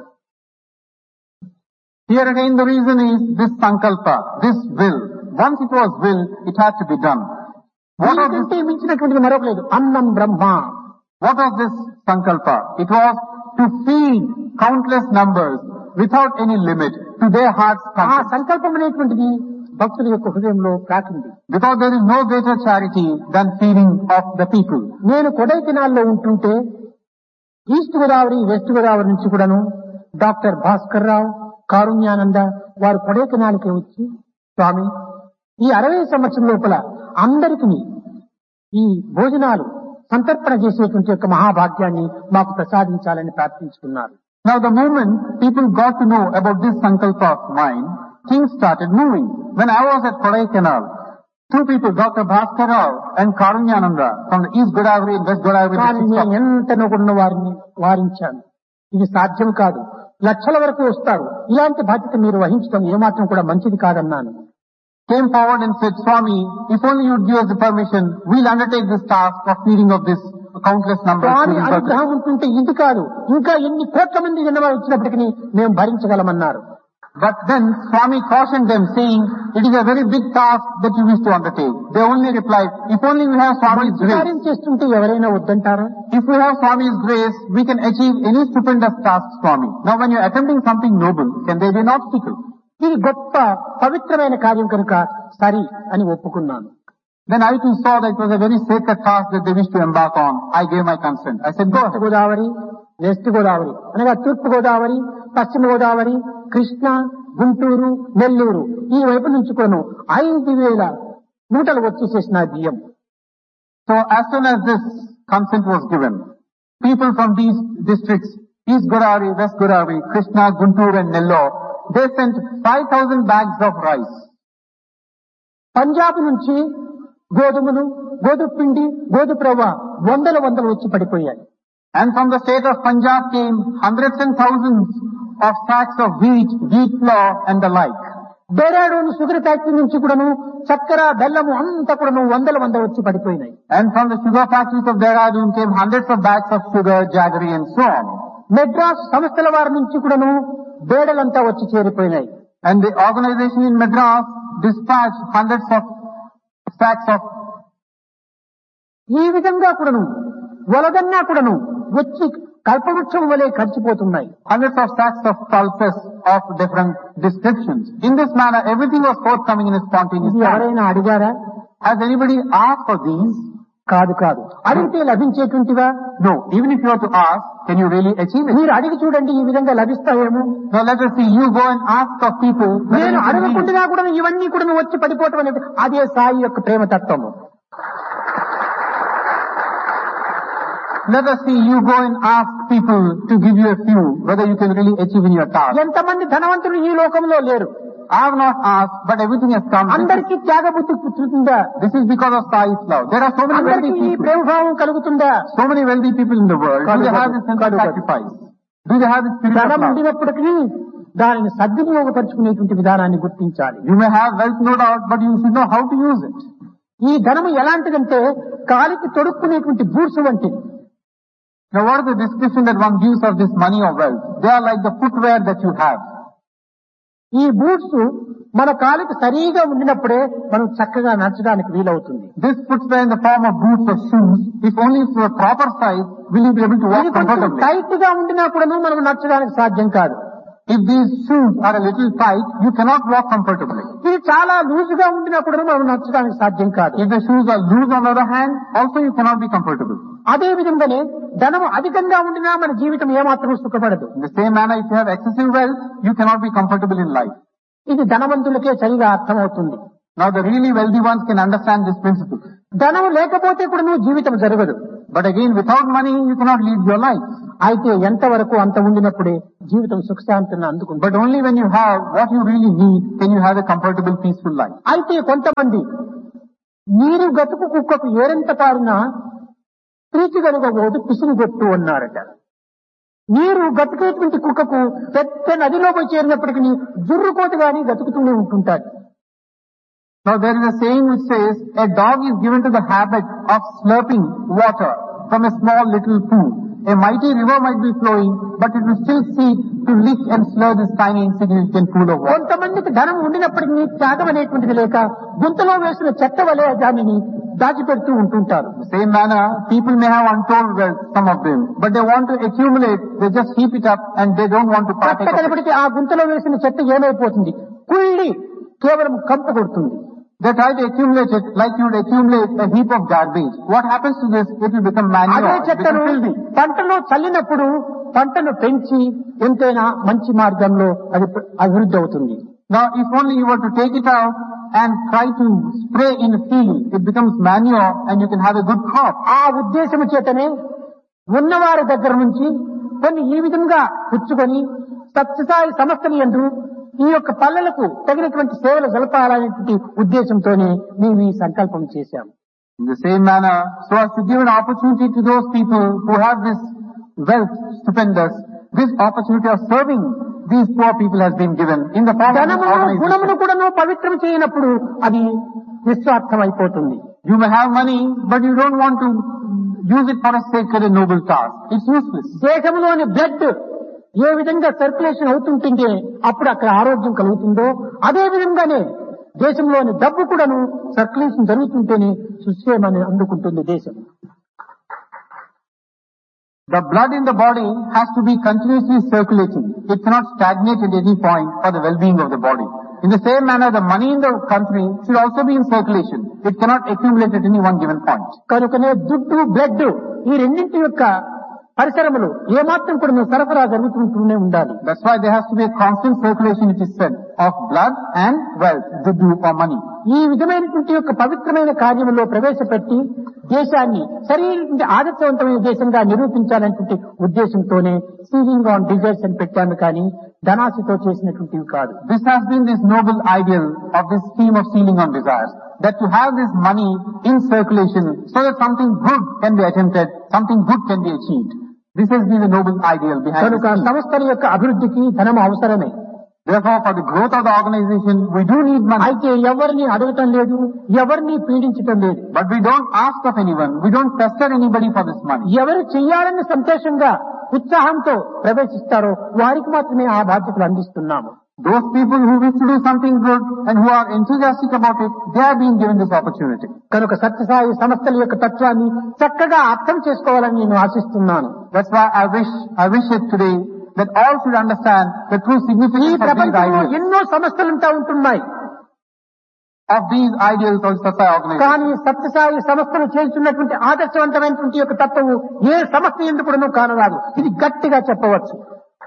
Here again the reason is this sankalpa, this will. Once it was will, it had to be done. What was
దీనికంటే మించినటువంటిది మరొక లేదు. అన్నం బ్రహ్మ.
What was this sankalpa? It was to feed countless numbers without any limit to their heart's
ఆ
content.
సంకల్పం అనేటువంటిది భక్తుల యొక్క హృదయంలో కాకింది.
Because there is no greater charity than feeding of the people.
నేను కొడైకెనాల్లో ఉంటుంటే ఈస్ట్ గోదావరి వెస్ట్ గోదావరి నుంచి కూడాను డాక్టర్ భాస్కర్ రావు, కారుణ్యానంద వారు కొడైకెనాల్కి వచ్చి, స్వామి ఈ అరవై సంవత్సరం లోపల అందరికీ ఈ భోజనాలు సంతర్పణ చేసేటువంటి యొక్క మహాభాగ్యాన్ని మాకు ప్రసాదించాలని ప్రార్థించుకున్నారు.
Now the moment people got to know about this sankalpa of mine, things started moving. When I was at Kodaikanal, two people, Doctor Bhaskar Rao and Karunyananda from the East Godavari and West Godavari
కానీ
districts
నేను
of-
ఎంత నొగున్న వారిని వారించాను. ఇది సాధ్యం కాదు, లక్షల వరకు వస్తారు, ఇలాంటి బాధ్యత మీరు వహించడం ఏమాత్రం కూడా మంచిది కాదన్నాను.
came forward and said, Swami, if only you would give us the permission, we'll undertake this task of feeding of this countless number of
Swamy
feeding persons.
అనుగ్రహం ఉంటుంటే ఇది కాదు, ఇంకా ఎన్ని కోట్ల మంది జనవారు వచ్చినప్పటికీ మేము భరించగలమన్నారు.
But then Swami cautioned them, saying, it is a very big task that you wish to undertake. They only replied, if only we have Swami's
మంచి
grace.
కార్యం చేస్తుంటే ఎవరైనా వద్దంటారా?
If we have Swami's grace, we can achieve any stupendous task, Swami. Now when you're attempting something noble, can there be an obstacle?
ఇది గొప్ప పవిత్రమైన కార్యం కనుక సరి అని ఒప్పుకున్నాను.
Then I too saw that it was a very sacred task that they wished to embark on. I gave my consent. I said, go
east
ahead.
Godavari, west Godavari అనగా తూర్పు గోదావరి, పశ్చిమ గోదావరి, కృష్ణా, గుంటూరు, నెల్లూరు ఈ వైపు నుంచి కొను ఐదు వేల మూటలు వచ్చేసేసిన బియ్యం.
So as soon as this consent was given, people from these districts, East Godavari, West Godavari, Krishna, Guntur and Nellore, they sent five thousand bags of rice.
Punjab నుంచి గోధుమలు, గోధుమ పిండి, గోధుమ రవ్వ వందల వందలు వచ్చి పడిపోయాయి.
And from the state of Punjab came hundreds and thousands of sacks of wheat, wheat flour and the like.
Dehradun sugar factory నుంచి కూడాను చక్కెర, బెల్లము అంతా కూడాను వందల వందలు వచ్చి పడిపోయినాయి.
And from the sugar factories of Dehradun came hundreds of bags of sugar, jaggery and so on.
Madras సంస్థల వారి నుంచి కూడాను బేడలంతా వచ్చి చేరిపోయినాయి.
And the organization in Madras dispatched hundreds of sacks of.
ఈ విధంగా కూడాను వలదన్నా కూడాను వచ్చి కల్పవృక్షం వలె ఖర్చిపోతున్నాయి.
Hundreds of sacks of pulses of different descriptions. In this manner, everything was forthcoming in a spontaneous
ఇది
manner.
ఎవరైనా అడిగారా?
Has anybody asked for these?
కాదు కాదు. అడిగితే లభించేటువంటివా?
No. Even if you were to ask, can you really achieve it?
మీరు అడిగి చూడండి, ఈ విధంగా లభిస్తాయేమో.
Now let us see, you go and ask of people. whether
నేను
you can really-
అడగకుండా కూడా ఇవన్నీ కూడా వచ్చి పడిపోవటం అనేది అదే సాయి యొక్క ప్రేమ తత్వము.
Let us see, you go and ask people to give you a few, whether you can really achieve in your task.
ఎంతమంది ధనవంతులు ఈ లోకంలో లేరు.
I have not asked, but everything has come. This is,
అందరికీ త్యాగబుద్ధి పుట్టుతుందా?
this is because of Sai's love. There are so many wealthy
అందరికీ ఈ
people.
ప్రేమభావం కలుగుతుందా?
So many wealthy people in the world. Do
Kadu,
they have
kadu,
this sense of
kadu, kadu.
sacrifice? Do they have this spirit of
ధనం
love?
ఉండినప్పటికీ దానిని సద్వినియోగపరుచుకునేటువంటి విధానాన్ని గుర్తించాలి.
You may have wealth, no doubt, but you should know how to use it.
ఈ ధనము ఎలాంటిదంటే కాలికి తొడుక్కునేటువంటి boots వంటిది.
Now what is the description that one gives of this money or wealth? They are like the footwear that you have.
ఈ boots మన కాలికి సరిగా ఉండినప్పుడే మనం చక్కగా నడచడానికి వీలవుతుంది.
This footwear in the form of boots or shoes, if only to a proper size, will you be able to walk
ఇది కొంచెం
comfortably.
టైట్ గా ఉండినా కూడా మనం నడచడానికి సాధ్యం కాదు.
If these shoes are a little tight, you cannot walk comfortably.
ఇది చాలా లూజ్ గా ఉండినా కూడా మనం నడచడానికి సాధ్యం కాదు.
If the shoes are loose on the other hand, also you cannot be comfortable.
అదే విధంగానే ధనము అధికంగా ఉండినా మన జీవితం ఏమాత్రం సుఖపడదు.
In the same manner, if you have excessive wealth, you cannot be comfortable in life.
ఇది ధనవంతులకే సరిగా అర్థమవుతుంది.
Now the really wealthy ones can understand this principle.
ధనం లేకపోతే కూడా నువ్వు జీవితం జరగదు.
But again, without money, you cannot lead your life.
అయితే ఎంతవరకు అంత ఉండినప్పుడే జీవితం సుఖశాంతిని అందుకుంటుంది.
But only when you have what you really need, can you have a comfortable, peaceful life.
అయితే కొంతమంది నీరు గతుకు కుక్కకు ఏరెంత పారినా ప్రీతిగలుగబోదు పిసినిగొట్టు అన్నారట. నీరు గతుకేటువంటి కుక్కకు పెద్ద నదిలో పోయి చేరినప్పటికీ జుర్రుకోటి గాని గతుకుతూనే ఉంటుంటాడు.
Now there is a saying which says, a dog is given to the habit of slurping water from a small little pool. A mighty river might be flowing, but it will still seek to lick and slur this tiny insignificant pool of water.
కొంతమందికి ధనం ఉండినప్పటికీ త్యాగం అనేటువంటిది లేక గుంతలో వేసిన చెత్త వలె దానిని దాచిపెడుతూ ఉంటుంటారు.
The same manner, people may have untold wealth, some of them, but they want to accumulate, they just heap it up and they don't want to partake of it.
కనబడితే ఆ గుంతలో వేసిన చెత్త ఏమైపోతుంది? కుళ్ళి కేవలం కంపు కొడుతుంది.
They try to accumulate it like you would accumulate a heap of garbage. What happens to this? It will become manure.
అదే చెత్తను పంటలో చల్లినప్పుడు పంటను పెంచి ఎంతైనా మంచి మార్గంలో అది అభివృద్ధి అవుతుంది.
Now, if only you were to take it out and try to spray in a field, it becomes manure and you can have a good crop.
ఆ ఉద్దేశము చేతనే ఉన్నవారి దగ్గర నుంచి కొన్ని ఈ విధంగా పుచ్చుకొని సత్యసాయి సంస్థలు యందు ఈ యొక్క పల్లెలకు తగినటువంటి సేవలు జరపాలనేటువంటి ఉద్దేశంతోనే మేము ఈ సంకల్పం చేశాము.
In the same manner, so as to give an opportunity to those people who have this wealth stupendous, this opportunity of serving these poor people has been given in the form of
ధనమును
organization.
గుణమును కూడా పవిత్రం చేయనప్పుడు అది నిస్వార్థం అయిపోతుంది.
You may have money, but you don't want to use it for a sacred and noble task. It's useless.
దేశంలోని blood ఏ విధంగా circulation అవుతుంటే అప్పుడు అక్కడ ఆరోగ్యం కలుగుతుందో అదే విధంగానే దేశంలోని డబ్బు కూడాను సర్క్యులేషన్ జరుగుతుంటేనే సుక్షేమాన్ని అందుకుంటుంది దేశం.
The blood in the body has to be continuously circulating. It cannot stagnate at any point for the well-being of the body. In the same manner, the money in the country should also be in circulation. It cannot accumulate at any one given point.
కనుకనే దుడ్డు blood ఈ రెండింటి యొక్క పరిసరములు ఏమాత్రం కూడా సరఫరా జరుగుతుంటూనే ఉండాలి.
That's why there has to be a constant circulation, it is said, of blood and wealth, దుడ్డు or money.
ఈ విధమైనటువంటి యొక్క పవిత్రమైన కార్యములో ప్రవేశపెట్టి దేశాన్ని సరైన ఆదర్శవంతమైన దేశంగా నిరూపించాలనేటువంటి ఉద్దేశంతోనే సీలింగ్ ఆన్ డిజైర్స్ అని పెట్టాను కానీ ధనాశతో చేసినటువంటివి కాదు.
This has been this noble ideal of this scheme of sealing on desires, that to have this money in circulation so that something good can be attempted, something good can be achieved. This has been the noble ideal behind
కనుక
this scheme.
సంస్థల యొక్క అభివృద్ధికి ధనం అవసరమే.
Therefore, for the growth of the organization, we do need money.
అయితే ఎవరిని అడగటం లేదు, ఎవరిని పీడించటం లేదు.
But we don't ask of anyone, we don't pester anybody for this money.
ఎవరు చెయ్యాలని సంతోషంగా ఉత్సాహంతో ప్రవేశిస్తారో వారికి మాత్రమే ఆ బాధ్యతలు అందిస్తున్నాము.
Those people who wish to do something good and who are enthusiastic about it, they are being given this opportunity.
కనుక సత్యసాయి సంస్థల యొక్క తత్వాన్ని చక్కగా అర్థం చేసుకోవాలని నేను ఆశిస్తున్నాను.
That's why I wish, I wish it today that all should understand the true
ఈ
significance of these
ప్రపంచంలో
ideals,
ఎన్నో సంస్థలుంటా ఉంటున్నాయి.
of these ideals of Satsai organization.
కానీ సత్యసాయి సంస్థలు చేస్తున్నటువంటి ఆదర్శవంతమైనటువంటి యొక్క తత్వము ఏ సంస్థ ఎందుకు కూడా కానరాదు. ఇది గట్టిగా చెప్పవచ్చు.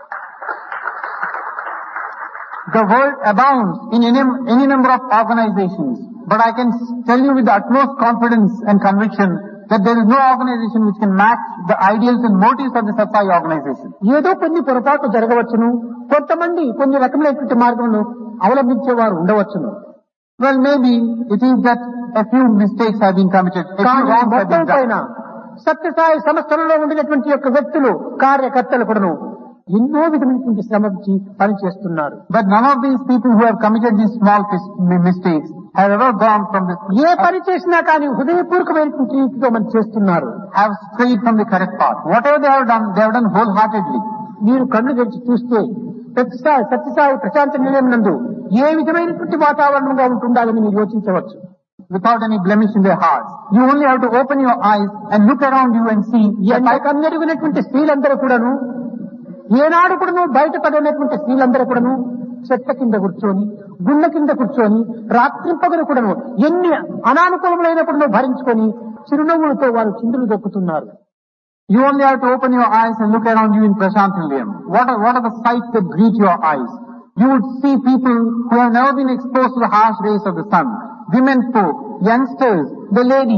The world abounds in any, any number of organizations, but I can tell you with the utmost confidence and conviction that there is no organization which can match the ideals and motives of the Satsai organization.
ఏదో కొన్ని పొరపాట్లు జరగవచ్చును, కొంతమంది కొన్ని రకమైనటువంటి మార్గంలో అవలంబించేవారు ఉండవచ్చును.
Well, maybe it is that a few mistakes have been committed, a few
కానీ
wrongs have
మొత్తం
been
పైన
done.
సత్యసాయి సంస్థలలో ఉండినటువంటి యొక్క వ్యక్తులు కార్యకర్తలు కూడాను ఎన్నో విధమైనటువంటి శ్రమించి పనిచేస్తున్నారు.
But none of these people who have committed these small mis- mistakes have ever gone from this,
ఏ పని చేసినా కానీ హృదయపూర్వకమైనటువంటి రీతితో మనం చేస్తున్నారు.
have strayed from the correct path. Whatever they have done, they have done wholeheartedly.
మీరు కళ్ళు తెరిచి చూస్తే సత్యసాయి సత్యసాయి ప్రశాంత నిలయం నందు ఏ విధమైనటువంటి వాతావరణంగా ఉంటుండాలని మీరు యోచించవచ్చు.
Without any blemish in their hearts. You only have to open your eyes and look around you and see.
ఎంతకన్నెరుగునటువంటి స్త్రీలందరూ కూడాను ఏనాడు కూడాను బయటపడినటువంటి స్త్రీలందరూ కూడాను చెట్ల కింద కూర్చొని గుళ్ళ కింద కూర్చొని రాత్రింపగలు కూడాను ఎన్ని అనానుకూలములైనప్పుడు భరించుకొని చిరునవ్వులతో వారు చిందులు దొక్కుతున్నారు.
You only have to open your eyes and look around you in Prashant Nilayam. What are, what are the sights that greet your eyes? You would see people who have never been exposed to the harsh rays of the sun. Women folk, youngsters, the ladies,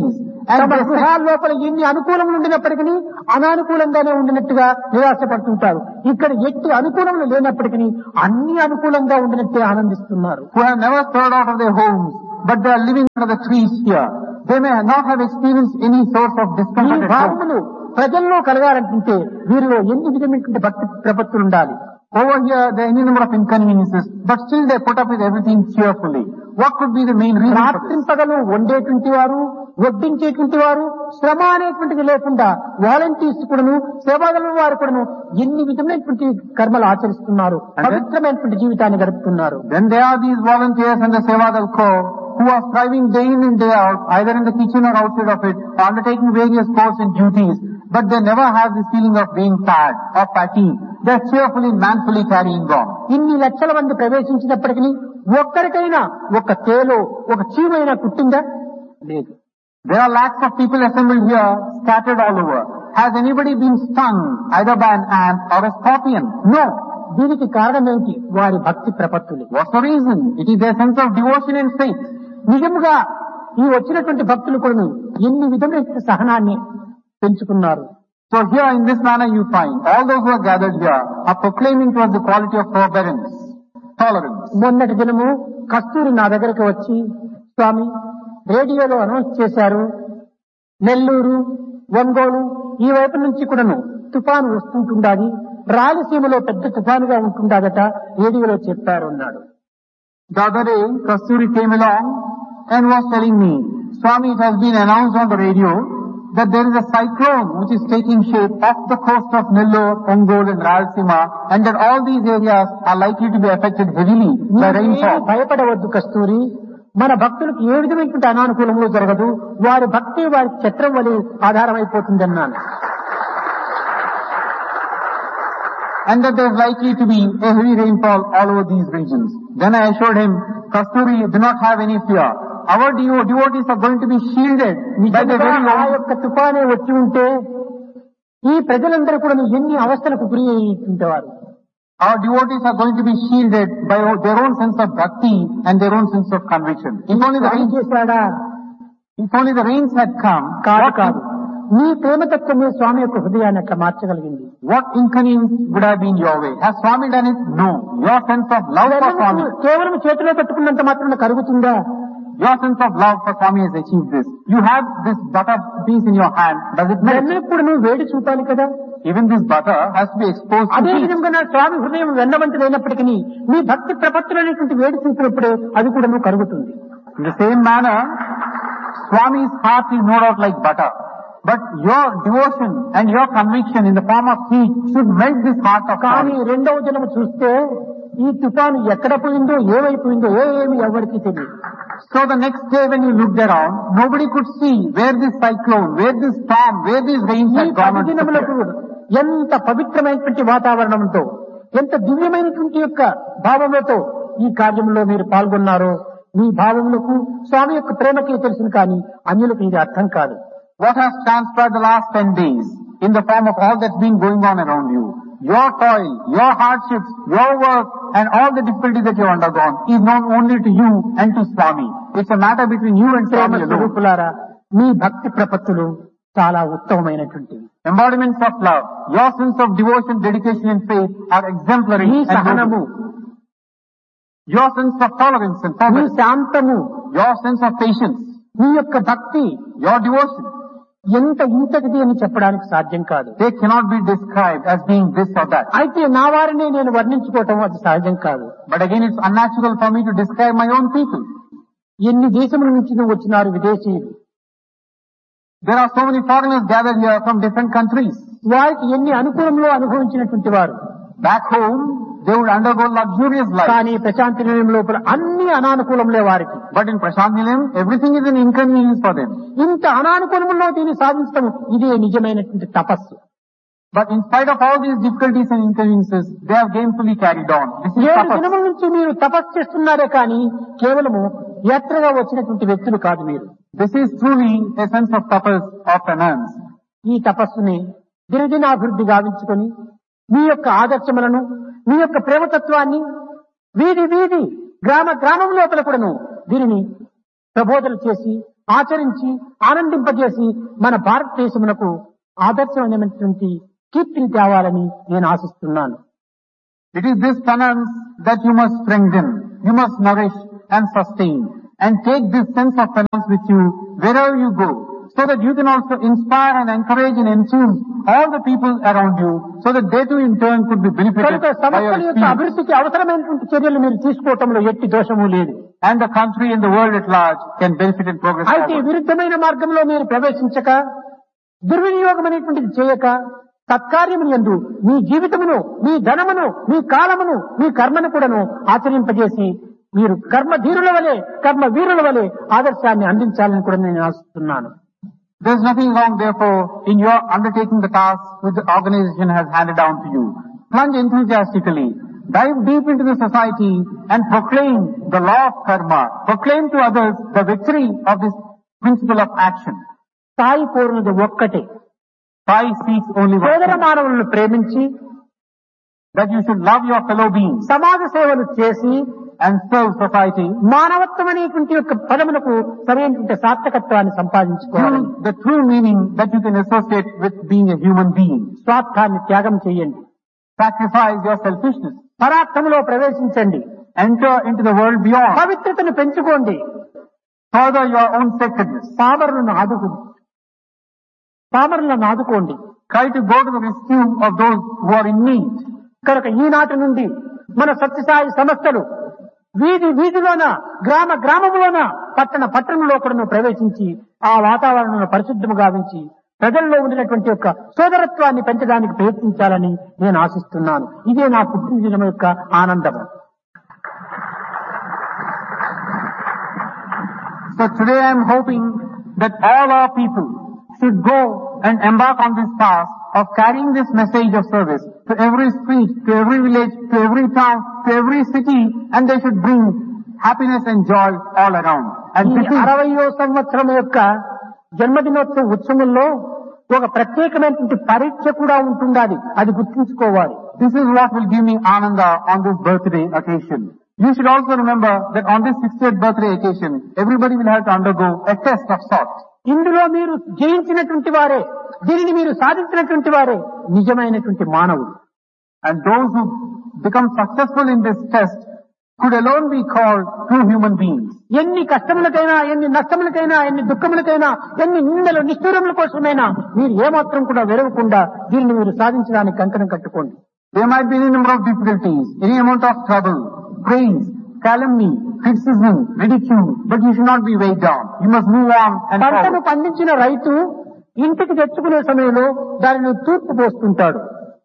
And
తమ
they sit-
గృహాల లోపల ఎన్ని అనుకూలములు ఉండినప్పటికీ అనానుకూలంగానే ఉండినట్టుగా నిరాశపడుతుంటారు. ఇక్కడ ఎట్టి అనుకూలములు లేనప్పటికీ అన్ని అనుకూలంగా ఉండినట్టే ఆనందిస్తున్నారు.
who have never stirred out of their homes, but they are living under the trees here. They may not have experienced any source of
ఈ
discomfort at home.
భావములు ప్రజల్లో కలగాలంటే వీరిలో ఎన్ని విధమైనటువంటి భక్తి ప్రపత్తులు ఉండాలి.
Over here, there are any number of inconveniences, but still they put up with everything cheerfully. What could be the main reason for this?
రాత్రింపగలు వండేటువంటి వారు, వడ్డించేటువంటి వారు, శ్రమ అనేటువంటిది లేకుండా వాలంటీర్స్ కూడాను, సేవాదళం వారు కూడాను ఎన్ని విధమైనటువంటి కర్మలు ఆచరిస్తున్నారు, పవిత్రమైనటువంటి జీవితాన్ని గడుపుతున్నారు.
Then there are these volunteers and the Sevadal Corps who are striving day in and day out, either in the kitchen or outside of it, undertaking various chores and duties, but they never have this feeling of being tired or fatigued. They are cheerfully, manfully carrying on.
ఇన్ని లక్షల మంది ప్రవేశించినప్పటికీ ఒక్కరికైనా ఒక తేలో ఒక చీమైనా కుట్టిందా? లేదు.
There are lakhs of people assembled here, scattered all over. Has anybody been stung either by an ant or a scorpion? No.
దీనికి కారణం ఏమిటి? వారి భక్తి ప్రపత్తులు.
What's the reason? It is their sense of devotion and faith.
నిజముగా ఈ వచ్చినటువంటి భక్తులు కూడా ఎన్ని విధమైన సహనాన్ని పెంచుకున్నారు.
So here in this manner you find all those who are gathered here are proclaiming towards the quality of forbearance, tolerance.
మొన్నటి దినము కస్తూరి నా దగ్గరికి వచ్చి, స్వామి రేడియోలో అనౌన్స్ చేశారు, నెల్లూరు, ఒంగోలు ఈ వైపు నుంచి కూడాను తుఫాను వస్తుంటుండాది, రాయలసీమలో పెద్ద తుఫానుగా ఉంటుండదట, రేడియోలో చెప్పారు అన్నాడు.
The other day, Kasturi came along and was telling me, Swami, it has been announced on the radio that there is a cyclone which is taking shape off the coast of Nellore, Ongole and Rayalaseema, and that all these areas are likely to be affected heavily by rainfall.
భయపడవద్దు కస్తూరి, మన భక్తులకు ఏ విధమైనటువంటి అనానుకూలములు జరగదు, వారి భక్తి వారి చక్రం వలె ఆధారమైపోతుంది అన్నాను.
And that there is likely to be a heavy rainfall all over these regions. Then I assured him, Kasturi, do not have any fear. Our devo- devotees are going to be shielded by the very
ఆ
own.
యొక్క తుఫానే వచ్చి ఉంటే ఈ ప్రజలందరూ కూడా ఎన్ని అవస్థలకు గురి అయ్యేవారు.
Our devotees are going to be shielded by o- their own sense of bhakti and their own sense of conviction. If only the
ఏం
rains,
చేశాడా?
if only the rains had come,
కాదు
what,
కాదు, నీ ప్రేమతత్వమే స్వామి యొక్క హృదయాన్ని అట్లా మార్చగలిగింది.
what inconvenience would have been your way? Has Swami done it? No. Your sense of love for Swami,
కేవలం చేతిలో పెట్టుకున్నంత మాత్రం కరుగుతుందా?
your sense of love for Swami has achieved this. You have this butter piece in your hand. Does it melt?
ఎప్పుడు నువ్వు వేడి చూపాలి కదా.
Even this butter has to be exposed to
అదే
heat.
విధంగా నా స్వామి హృదయం వెన్నవంతులైనప్పటికీ నీ భక్తి ప్రపత్తులు అనేటువంటి వేడి చూపినప్పుడే అది కూడా నువ్వు కరుగుతుంది.
In the same manner, Swami's heart is no doubt like butter. But your devotion and your conviction in the form of heat should melt this heart of
కానీ
Swami.
రెండవ దినము చూస్తే ఈ తుఫాను ఎక్కడ పోయిందో ఏమైపోయిందో ఏమి ఎవరికి తెలియదు.
So the next day when you looked around, nobody could see where this cyclone, where this storm, where these rains
ఈ
had gone
పది
on.
దినములకు ఎంత పవిత్రమైనటువంటి వాతావరణంతో, ఎంత దివ్యమైనటువంటి యొక్క భావములతో ఈ కార్యంలో మీరు పాల్గొన్నారో మీ భావములకు స్వామి యొక్క ప్రేమకి తెలుసును, కానీ అన్యులకు ఇది అర్థం కాదు.
What has transpired the last ten days in the form of all that's been going on around you, your toil, your hardships, your work and all the difficulties that you have undergone is known only to you and to Swami. It's a matter between you and
Prema
Swami alone.
స్వరూపులారా, మీ భక్తి ప్రపత్తులు చాలా ఉత్తమమైనటువంటివి.
Embodiments of love, your sense of devotion, dedication and faith are exemplary
me
and
సహనము,
noble. Your sense of tolerance and
me
forbearance,
శాంతము,
your sense of patience,
మీ యొక్క భక్తి
your devotion,
ఎంత ఇంతటిది అని చెప్పడానికి సాధ్యం కాదు.
they cannot be described as being this or that.
అయితే నా వారిని నేను వర్ణించుకోవటం అది సహజం కాదు.
But again, it's unnatural for me to describe my own people.
ఎన్ని దేశముల నుంచి వచ్చినారు విదేశీయులు,
There are so many foreigners gathered here from different countries.
వారికి ఎన్ని అనుకూలంలో అనుభవించినటువంటి వారు.
Back home, they would undergo luxurious life.
కానీ ప్రశాంతి నిలయం లోపల అన్ని అనానుకూలంలో వారికి.
But in Prashant Nilayam, everything is an inconvenience for them.
ఇంత అనానుకూలంలో దీన్ని సాధించడం ఇదే నిజమైనటువంటి తపస్సు.
But in spite of all these difficulties and inconveniences, they have gainfully carried on. This is
ఏడు
tapas.
దినముల నుంచి మీరు తపస్సు చేస్తున్నారే కానీ కేవలము యాత్రగా వచ్చినటువంటి వ్యక్తులు కాదు మీరు.
This is truly a sense of tapas or penance.
ఈ తపస్సుని దినదినాభివృద్ధి గావించుకొని మీ యొక్క ఆదర్శములను, మీ యొక్క ప్రేమతత్వాన్ని వీధి వీధి గ్రామ గ్రామం లోపల కూడాను దీనిని ప్రబోధన చేసి ఆచరించి ఆనందింపజేసి మన భారతదేశమునకు ఆదర్శమైనటువంటి కీర్తిని తేవాలని నేను ఆశిస్తున్నాను.
It is this penance that you must strengthen, you must nourish and sustain, and take this sense of penance with you wherever you go, so that you can also inspire and encourage and enthuse all the people around you, so that they too in turn could be benefited
కనుక
by your
సంస్థల యొక్క
experience.
అభివృద్ధికి అవసరమైనటువంటి చర్యలు మీరు తీసుకోవటంలో ఎట్టి దోషము లేదు.
And the country and the world at large can benefit and progress
అయితే
forward.
విరుద్ధమైన మార్గంలో మీరు ప్రవేశించక, దుర్వినియోగమైనటువంటిది చేయక, సత్కార్యమును యందు మీ జీవితమును, మీ ధనమును, మీ కాలమును, మీ కర్మను కూడాను ఆచరింపజేసి మీరు కర్మధీరుల వలె, కర్మ వీరుల వలె ఆదర్శాన్ని అందించాలని కూడా నేను ఆశిస్తున్నాను.
There is nothing wrong, therefore, in your undertaking the task which the organization has handed down to you. Plunge enthusiastically, dive deep into the society and proclaim the law of karma. Proclaim to others the victory of this principle of action.
స్థాయి కోరినది ఒక్కటే,
Sai seeks only one
సోదర
thing,
మానవులను ప్రేమించి
that you should love your fellow beings
సమాజ సేవలు చేసి
and serve society.
మానవత్వం అనేటువంటి యొక్క పదమునకు సరైనటువంటి సార్థకత్వాన్ని సంపాదించుకోవాలి.
Use the true meaning that you can associate with being a human being.
స్వార్థాన్ని త్యాగం చేయండి,
Sacrifice your selfishness.
పరార్థములో ప్రవేశించండి,
Enter into the world beyond.
పవిత్రతను పెంచుకోండి,
Further your own sacredness.
పామరులను ఆదుకోండి, పామరులను ఆదుకోండి.
Try to go to the rescue of those who are in need.
కనుక ఈనాటి నుండి మన సత్యసాయి సంస్థలు వీధి వీధిలోన, గ్రామ గ్రామములోన, పట్టణ పట్టణంలో కూడా ప్రవేశించి ఆ వాతావరణాన్ని పరిశుద్ధము గావించి ప్రజల్లో ఉన్నటువంటి యొక్క సోదరత్వాన్ని పెంచడానికి ప్రయత్నించాలని నేను ఆశిస్తున్నాను. ఇదే నా పుట్టినదినం యొక్క ఆనందము.
So today I am hoping that all our people should go and embark on this path of carrying this message of service to every street, to every village, to every town, to every city, and they should bring happiness and joy all around. And
ఈ
this is,
అరవయో సంవత్సరం యొక్క జన్మదినోత్సవ ఉత్సవంలో ఒక ప్రత్యేకమైనటువంటి పరీక్ష కూడా ఉంటుండాలి, అది గుర్తుంచుకోవాలి.
this is what will give me ananda on this birthday occasion. You should also remember that on this sixtieth birthday occasion, everybody will have to undergo a test of sorts.
ఇందులో మీరు జయించినటువంటి వారే, దీనిని మీరు సాధించినటువంటి వారే నిజమైనటువంటి మానవుడు.
And those who become successful in this test could alone be called true human beings.
ఎన్ని కష్టములకైనా, ఎన్ని నష్టములకైనా, ఎన్ని దుఃఖములకైనా, ఎన్ని నిందలు నిష్ఠూరముల కోసమైనా మీరు ఏమాత్రం కూడా వెరవకుండా దీనిని మీరు సాధించడానికి కంకణం కట్టుకోండి.
There might be any number of difficulties, any amount of trouble, praise, calumny, criticism, ridicule, but you should not be weighed down. You must move on and
పంటను
forward.
పండించిన రైతు ఇంటికి తెచ్చుకునే సమయంలో దానిని తూర్పు పోస్తుంటాడు.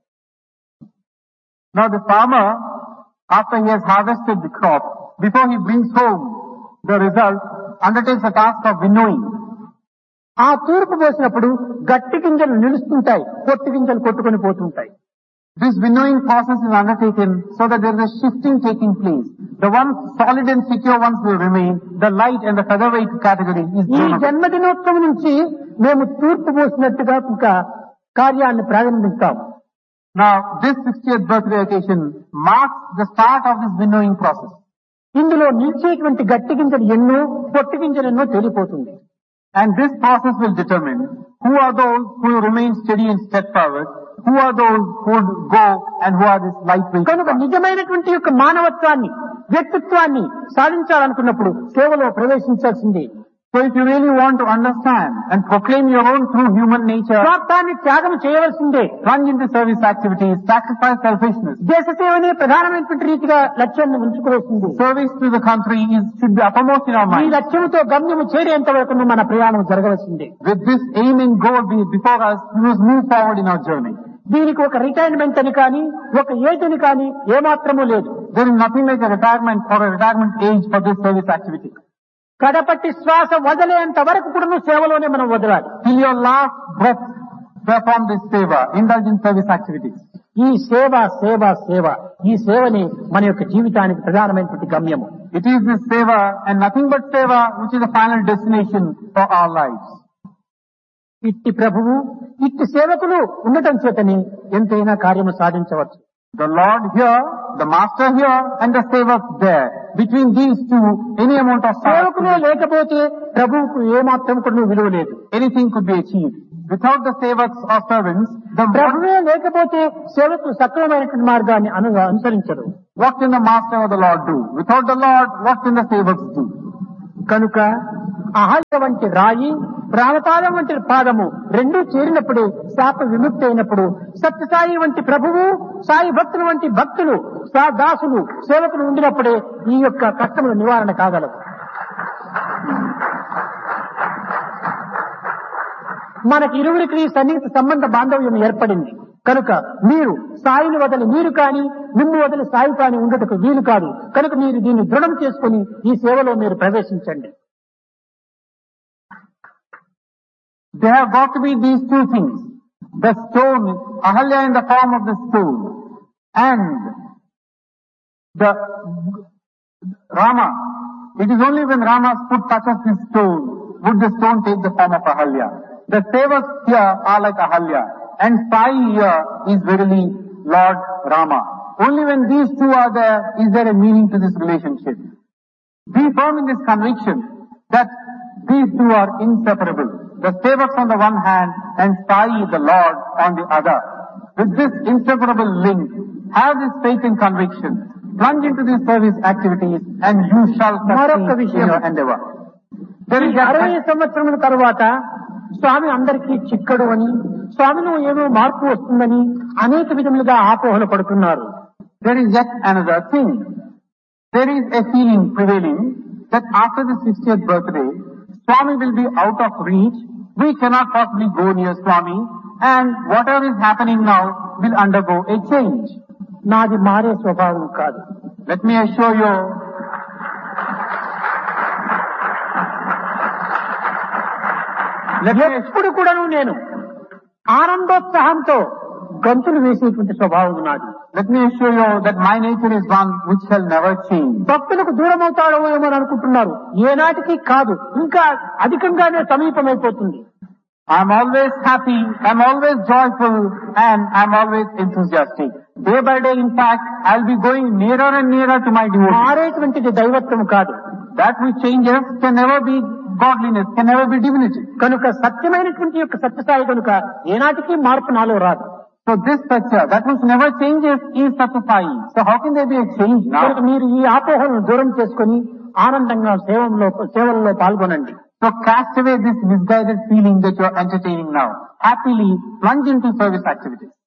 Now the farmer, after he has harvested the crop, before he brings home the result, undertakes the task of winnowing.
ఆ తూర్పు పోసినప్పుడు గట్టి గింజలు నిలుస్తుంటాయి, పొట్టి గింజలు కొట్టుకొని పోతుంటాయి.
This winnowing process is undertaken so that there is a shifting taking place. The ones solid and secure ones will remain. The light and the featherweight category is
ఈ
given.
జన్మదినోత్సవం నుంచి మేము తూర్పు పోసినట్టుగా ఇంకా కార్యాన్ని ప్రారంభిస్తాం.
Now, this sixtieth birthday occasion marks the start of this winnowing process.
ఇందులో నిలిచేటువంటి గట్టి గింజలు ఎన్నో, పొట్టి గింజలు ఎన్నో తెలిపోతుంది.
And this process will determine who are those who will remain steady and steadfast, who are those who would go and who are this lightweight.
కనుక నిజమైనటువంటి యొక్క మానవత్వాన్ని, వ్యక్తిత్వాన్ని సాధించాలనుకున్నప్పుడు సేవలో ప్రవేశించాల్సిందే.
So if you really want to understand and proclaim your own true human nature,
స్వార్థాన్ని త్యాగం చేయవలసిందే.
plunge into service activities, sacrifice selfishness.
దేశ సేవనే ప్రధానమైనటువంటి రీతిగా లక్ష్యాన్ని ఉంచుకోవాల్సింది.
Service to the country is, should be uppermost in our
ఈ
mind.
లక్ష్యంతో గమ్యము చేరేంత వరకు మన ప్రయాణం జరగవలసిందే.
With this aim and goal be- before us, we must move forward in our journey.
దీనికి ఒక రిటైర్మెంట్ అని కానీ, ఒక ఏజ్ అని కానీ ఏమాత్రమూ లేదు.
There is nothing like a retirement or a retirement age for this service activity.
కడపట్టి శ్వాస వదిలేంత వరకు కూడా సేవలోనే మనం వదలాలి.
Till your last breath, perform this seva, indulge in service activities.
ఈ సేవ సేవ సేవ ఈ సేవని మన యొక్క జీవితానికి ప్రధానమైనటువంటి గమ్యము.
It is this seva and nothing but seva which is the final destination for our lives.
ఇట్టి ప్రభువు, ఇట్టి సేవకులు ఉండటం చేతని ఎంతైనా కార్యము సాధించవచ్చు.
The Lord here, the Master here, and the Sevak there. Between these two, any amount of
సేవకులే
service,
లేకపోతే ప్రభువుకు ఏమాత్రం కూడా విలువ లేదు.
anything could be achieved. Without the Sevaks or servants, the
ప్రభువే లేకపోతే సేవకులు సక్రమమైనటువంటి మార్గాన్ని అను అనుసరించరు.
what can the Master or the Lord do? Without the Lord, what can the Sevaks do?
కనుక అహల్య వంటి రాయి, ప్రాణపాదం వంటి పాదము రెండూ చేరినప్పుడు శాప విముక్తి అయినప్పుడు సత్యసాయి వంటి ప్రభువు, సాయి భక్తులు వంటి భక్తులు, సా దాసులు, సేవకులు ఉండినప్పుడే ఈ యొక్క కష్టముల నివారణ కాగలదు. మనకి ఇరువురికి సన్నిహిత సంబంధ బాంధవ్యం ఏర్పడింది కనుక మీరు సాయిని వదిలి మీరు కాని, మిమ్ము వదిలి సాయి కాని ఉండటకు వీలు కాదు. కనుక మీరు దీన్ని దృఢం చేసుకుని ఈ సేవలో మీరు ప్రవేశించండి.
There have got to be these two things. The stone, Ahalya in the form of the stone, and the Rama. It is only when Rama's foot touches the stone would the stone take the form of Ahalya. The Sevaks here are like Ahalya, and Sai here is verily Lord Rama. Only when these two are there is there a meaning to this relationship. Be firm in this conviction that these two are inseparable. The Sevaks on the one hand and Sai, the Lord, on the other. With this inseparable link, have this faith and conviction. Plunge into these service activities and you shall succeed in your endeavor. There is
అరవై సంవత్సరముల తరువాత స్వామి అందరికీ చిక్కడు అని, స్వామిలో ఏమో మార్పు వస్తుందని అనేక విధములుగా ఆపోహలు పడుతున్నారు.
There is yet another thing. There is a feeling prevailing that after the sixtieth birthday, Swami will be out of reach. We cannot possibly go near Swami, and whatever is happening now will undergo a change.
నాది మారే స్వభావం కాదు.
Let me assure you,
ఎప్పుడు కూడాను నేను ఆనందోత్సాహంతో గంతులు వేసేటువంటి స్వభావం నాది.
let me assure you that my nature is one which shall never change.
భక్తులకు దూరం అవుతాడో ఏమో అనుకుంటున్నారు. ఏనాటికి కాదు, ఇంకా అధికంగానే సమీపమైపోతుంది.
I am always happy, I am always joyful, and I am always enthusiastic. Day by day, in fact, I will be going nearer and nearer to my devotee.
మారేటువంటిది దైవత్వం కాదు.
That which changes can never be godliness, can never be divinity.
కనుక సత్యమైనటువంటి యొక్క సత్యసాయి కనుక ఏనాటికి మార్పు నాలో రాదు.
So this Satya, that which never changes, is Satyasai. So how can there be a change now?
కనుక మీరు ఈ ఆపోహలను దూరం చేసుకుని ఆనందంగా సేవలో సేవల్లో పాల్గొనండి.
So cast away this misguided feeling that you are entertaining now. Happily plunge into service activities.